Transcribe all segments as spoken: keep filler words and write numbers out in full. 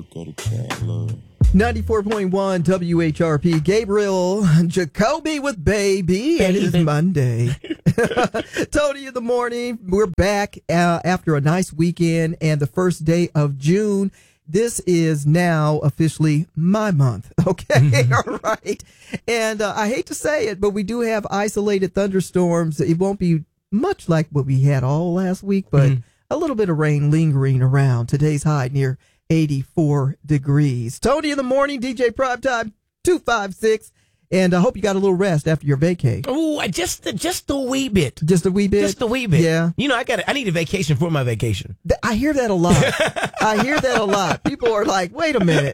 go to Cat Love. ninety-four point one W H R P. Gabriel Jacoby with Baby. It is Monday. Tony in the morning. We're back uh, after a nice weekend and the first day of June. This is now officially my month. Okay. All right. And uh, I hate to say it, but we do have isolated thunderstorms. It won't be much like what we had all last week, but mm-hmm. a little bit of rain lingering around. Today's high near eighty-four degrees. Tony in the morning, D J Primetime two five six. And I hope you got a little rest after your vacay. Oh, just just a wee bit. Just a wee bit? Just a wee bit. Yeah. You know, I got I need a vacation for my vacation. I hear that a lot. I hear that a lot. People are like, wait a minute.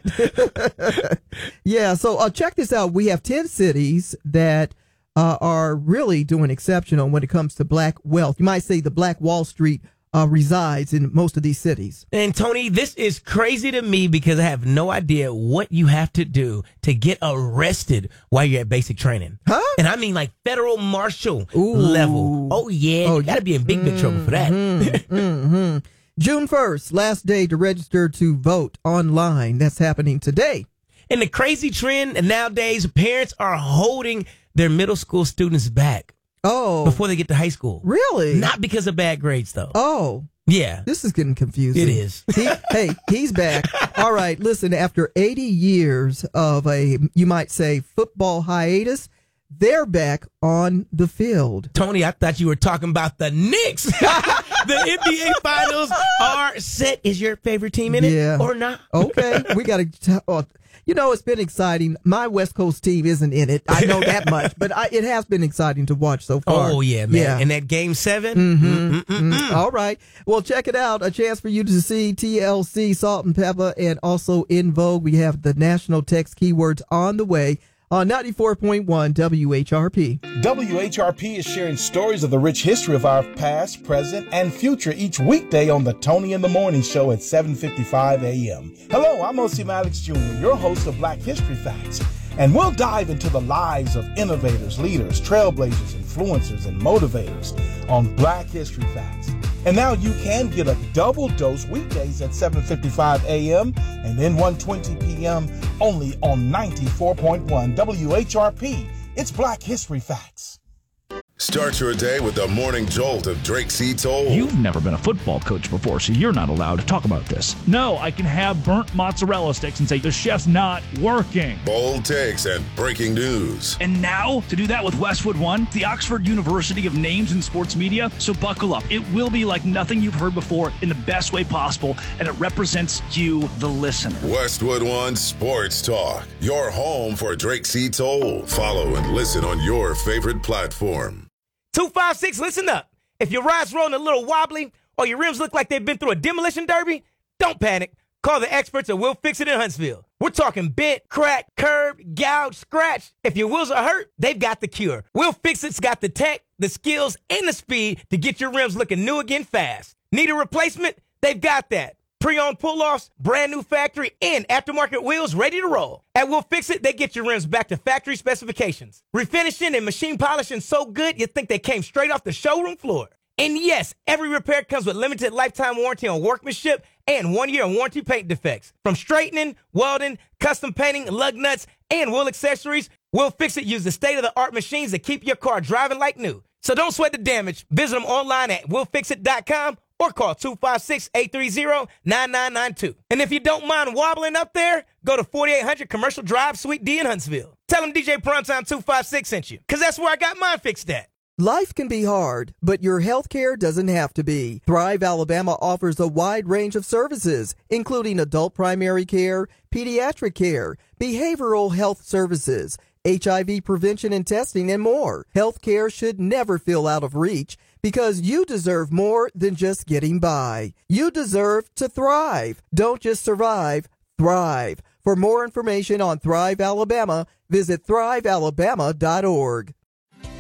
Yeah, so uh, check this out. We have ten cities that uh, are really doing exceptional when it comes to black wealth. You might say the Black Wall Street Uh, resides in most of these cities. And Tony, this is crazy to me because I have no idea what you have to do to get arrested while you're at basic training. Huh? And I mean like federal marshal Ooh. level. Oh, yeah. Oh, you got to be in big, big trouble for that. Mm-hmm. mm-hmm. June first, last day to register to vote online. That's happening today. And the crazy trend nowadays, parents are holding their middle school students back. Oh. Before they get to high school. Really? Not because of bad grades, though. Oh. Yeah. This is getting confusing. It is. He, hey, he's back. All right, listen, after eighty years of a, you might say, football hiatus, they're back on the field. Tony, I thought you were talking about the Knicks. The N B A Finals are set. Is your favorite team in it yeah. or not? Okay. We got to... Oh, you know, it's been exciting. My West Coast team isn't in it. I know that much, but I, it has been exciting to watch so far. Oh, yeah, man. Yeah. And that game seven? Mm-hmm. Mm-hmm. All right. Well, check it out. A chance for you to see T L C, Salt and Pepper, and also In Vogue. We have the national text keywords on the way on ninety-four point one W H R P. W H R P is sharing stories of the rich history of our past, present, and future each weekday on the Tony in the Morning Show at seven fifty-five a.m. Hello, I'm O C Maddox Junior, your host of Black History Facts, and we'll dive into the lives of innovators, leaders, trailblazers, influencers, and motivators on Black History Facts. And now you can get a double dose weekdays at seven fifty-five a.m. and then one twenty p.m. only on ninety-four point one W H R P. It's Black History Facts. Start your day with the morning jolt of Drake C. Toll. You've never been a football coach before, so you're not allowed to talk about this. No, I can have burnt mozzarella sticks and say the chef's not working. Bold takes and breaking news. And now, to do that with Westwood One, the Oxford University of Names in Sports Media, so buckle up. It will be like nothing you've heard before in the best way possible, and it represents you, the listener. Westwood One Sports Talk, your home for Drake C. Toll. Follow and listen on your favorite platform. two five six, listen up. If your ride's rolling a little wobbly or your rims look like they've been through a demolition derby, don't panic. Call the experts at Will Fix It in Huntsville. We're talking bent, crack, curb, gouge, scratch. If your wheels are hurt, they've got the cure. Will Fix It's got the tech, the skills, and the speed to get your rims looking new again fast. Need a replacement? They've got that. Pre-owned pull-offs, brand new factory, and aftermarket wheels ready to roll. At Will Fix It, they get your rims back to factory specifications. Refinishing and machine polishing so good, you think they came straight off the showroom floor. And yes, every repair comes with limited lifetime warranty on workmanship and one year on warranty paint defects. From straightening, welding, custom painting, lug nuts, and wheel accessories, Will Fix It uses state-of-the-art machines that keep your car driving like new. So don't sweat the damage. Visit them online at will fix it dot com or call two five six, eight three zero, nine nine nine two. And if you don't mind wobbling up there, go to forty-eight hundred Commercial Drive, Suite D in Huntsville. Tell them D J Primetime two five six sent you, because that's where I got mine fixed at. Life can be hard, but your health care doesn't have to be. Thrive Alabama offers a wide range of services, including adult primary care, pediatric care, behavioral health services, H I V prevention and testing, and more. Health care should never feel out of reach, because you deserve more than just getting by. You deserve to thrive. Don't just survive, thrive. For more information on Thrive Alabama, visit thrive alabama dot org.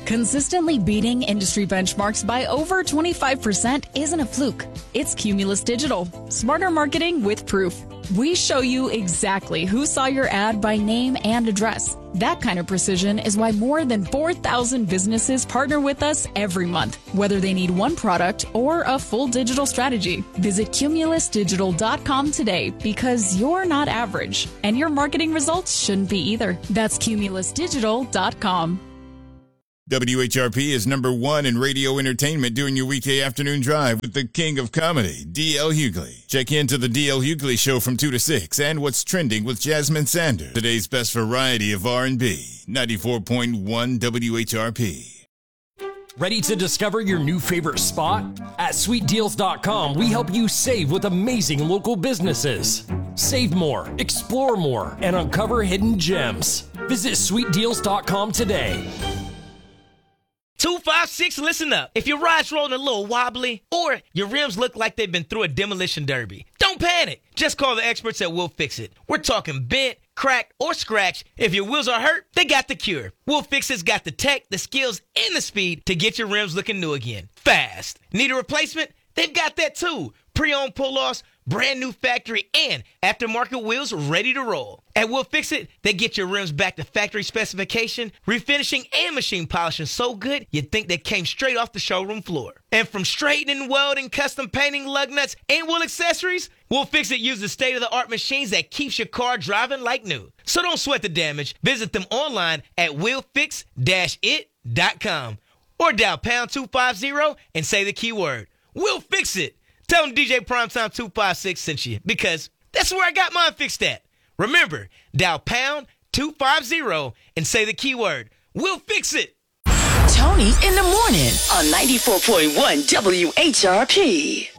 Consistently beating industry benchmarks by over twenty-five percent isn't a fluke. It's Cumulus Digital. Smarter marketing with proof. We show you exactly who saw your ad by name and address. That kind of precision is why more than four thousand businesses partner with us every month, whether they need one product or a full digital strategy. Visit cumulus digital dot com today because you're not average, and your marketing results shouldn't be either. That's cumulus digital dot com. W H R P is number one in radio entertainment during your weekday afternoon drive with the king of comedy, D L Hughley. Check into the D L Hughley Show from two to six and What's Trending with Jasmine Sanders. Today's best variety of R and B, ninety-four point one W H R P. Ready to discover your new favorite spot? At sweet deals dot com, we help you save with amazing local businesses. Save more, explore more, and uncover hidden gems. Visit sweet deals dot com today. two five six, listen up. If your ride's rolling a little wobbly or your rims look like they've been through a demolition derby, don't panic. Just call the experts at We'll Fix It. We're talking bent, cracked, or scratched. If your wheels are hurt, they got the cure. We'll Fix It's got the tech, the skills, and the speed to get your rims looking new again. Fast. Need a replacement? They've got that too. Pre-owned pull-offs, brand new factory, and aftermarket wheels ready to roll. At We'll Fix It, they get your rims back to factory specification, refinishing and machine polishing so good you'd think they came straight off the showroom floor. And from straightening, welding, custom painting, lug nuts, and wheel accessories, We'll Fix It uses state-of-the-art machines that keeps your car driving like new. So don't sweat the damage. Visit them online at will fix dash it dot com or dial pound two fifty and say the keyword. We'll Fix It. Tell them D J Primetime two five six sent you because that's where I got mine fixed at. Remember, dial pound two fifty and say the keyword. We'll Fix It. Tony in the morning on ninety-four point one W H R P.